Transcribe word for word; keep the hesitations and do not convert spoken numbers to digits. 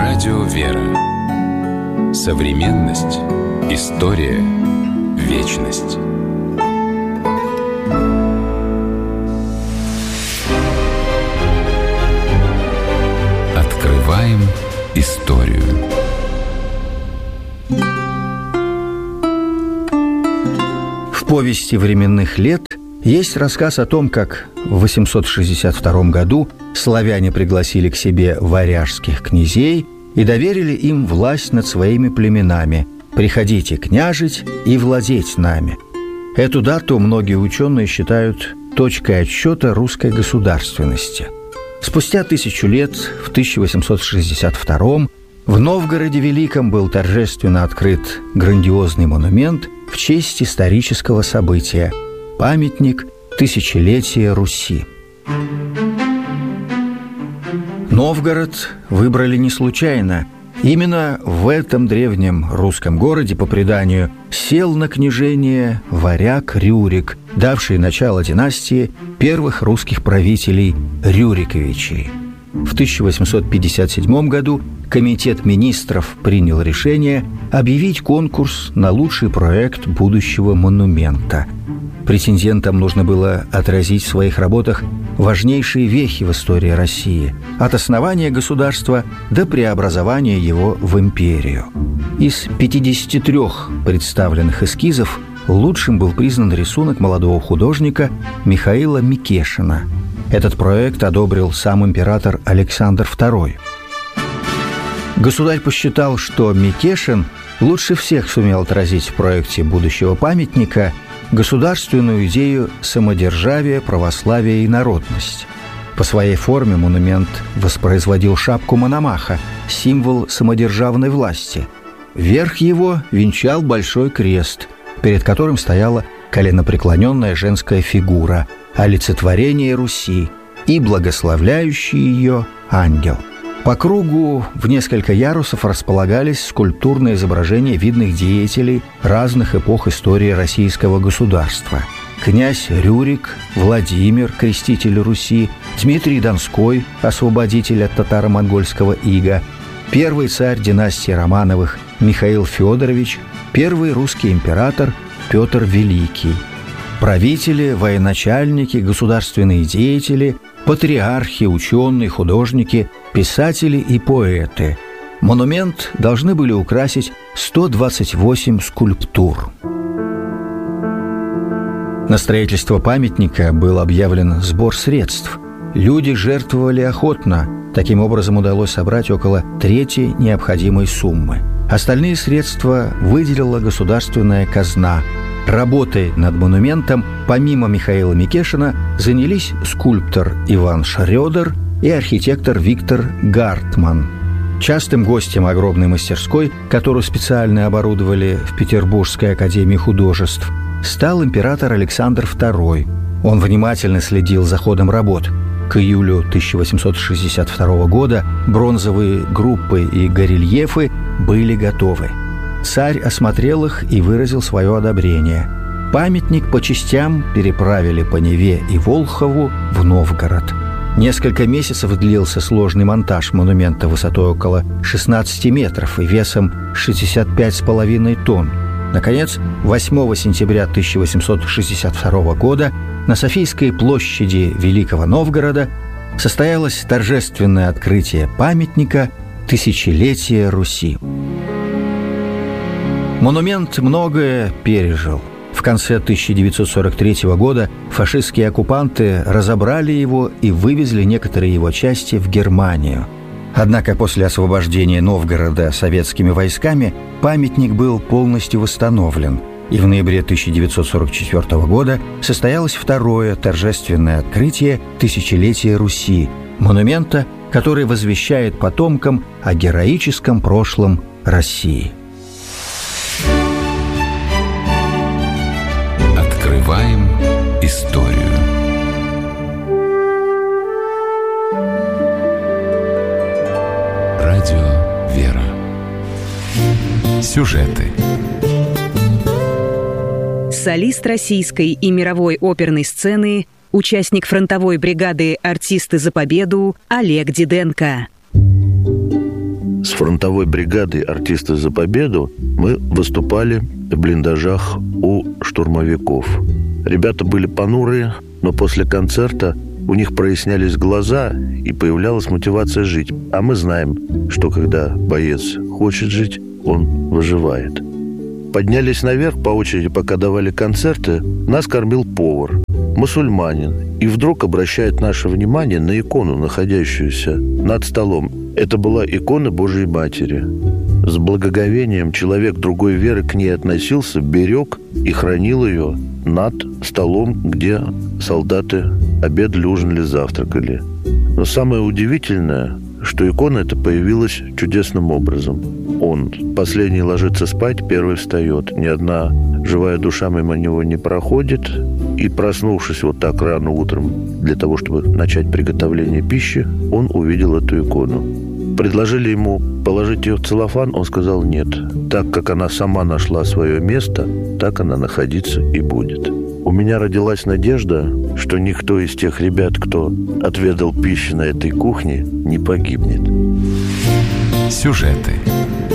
Радио «Вера». Современность. История. Вечность. Открываем историю. В повести временных лет есть рассказ о том, как в восемьсот шестьдесят втором году славяне пригласили к себе варяжских князей и доверили им власть над своими племенами. «Приходите княжить и владеть нами». Эту дату многие ученые считают точкой отсчета русской государственности. Спустя тысячу лет, в тысяча восемьсот шестьдесят втором, в Новгороде Великом был торжественно открыт грандиозный монумент в честь исторического события – памятник тысячелетия Руси. Новгород выбрали не случайно. Именно в этом древнем русском городе, по преданию, сел на княжение варяг Рюрик, давший начало династии первых русских правителей Рюриковичей. В тысяча восемьсот пятьдесят седьмом году Комитет министров принял решение объявить конкурс на лучший проект будущего монумента. Претендентам нужно было отразить в своих работах важнейшие вехи в истории России, от основания государства до преобразования его в империю. Из пятидесяти трёх представленных эскизов лучшим был признан рисунок молодого художника Михаила Микешина. Этот проект одобрил сам император Александр второй. Государь посчитал, что Микешин лучше всех сумел отразить в проекте будущего памятника государственную идею самодержавия, православия и народность. По своей форме монумент воспроизводил шапку Мономаха, символ самодержавной власти. Верх его венчал большой крест, перед которым стояла коленопреклоненная женская фигура, олицетворение Руси и благословляющий ее ангел. По кругу в несколько ярусов располагались скульптурные изображения видных деятелей разных эпох истории российского государства. Князь Рюрик, Владимир, креститель Руси, Дмитрий Донской, освободитель от татаро-монгольского ига, первый царь династии Романовых Михаил Федорович, первый русский император Петр Великий. Правители, военачальники, государственные деятели, патриархи, ученые, художники, писатели и поэты. Монумент должны были украсить сто двадцать восемь скульптур. На строительство памятника был объявлен сбор средств. Люди жертвовали охотно. Таким образом удалось собрать около трети необходимой суммы. Остальные средства выделила государственная казна. Работой над монументом, помимо Михаила Микешина, занялись скульптор Иван Шрёдер и архитектор Виктор Гартман. Частым гостем огромной мастерской, которую специально оборудовали в Петербургской академии художеств, стал император Александр второй. Он внимательно следил за ходом работ. К июлю тысяча восемьсот шестьдесят второго года бронзовые группы и горельефы были готовы. Царь осмотрел их и выразил свое одобрение. Памятник по частям переправили по Неве и Волхову в Новгород. Несколько месяцев длился сложный монтаж монумента высотой около шестнадцати метров и весом шестьдесят пять с половиной тонн. Наконец, восьмого сентября тысяча восемьсот шестьдесят второго года на Софийской площади Великого Новгорода состоялось торжественное открытие памятника тысячелетия Руси. Монумент многое пережил. В конце тысяча девятьсот сорок третьего года фашистские оккупанты разобрали его и вывезли некоторые его части в Германию. Однако после освобождения Новгорода советскими войсками памятник был полностью восстановлен, и в ноябре тысяча девятьсот сорок четвёртого года состоялось второе торжественное открытие тысячелетия Руси, монумента, который возвещает потомкам о героическом прошлом России. Открываем историю. Радио «Вера». Сюжеты. Солист российской и мировой оперной сцены, участник фронтовой бригады «Артисты за победу» Олег Диденко. с фронтовой бригадой «Артисты за победу» мы выступали в блиндажах у штурмовиков. Ребята были понурые, но после концерта у них прояснялись глаза и появлялась мотивация жить. А мы знаем, что когда боец хочет жить, он выживает. Поднялись наверх по очереди, пока давали концерты. Нас кормил повар, мусульманин. И вдруг обращает наше внимание на икону, находящуюся над столом. Это была икона Божией Матери. С благоговением человек другой веры к ней относился, берег и хранил ее над столом, где солдаты обедали, ужинали, завтракали. Но самое удивительное, что икона эта появилась чудесным образом. Он последний ложится спать, первый встает. Ни одна живая душа мимо него не проходит. И, проснувшись вот так рано утром для того, чтобы начать приготовление пищи, он увидел эту икону. Предложили ему положить ее в целлофан, он сказал нет. Так как она сама нашла свое место, так она находиться и будет. У меня родилась надежда, что никто из тех ребят, кто отведал пищи на этой кухне, не погибнет. Сюжеты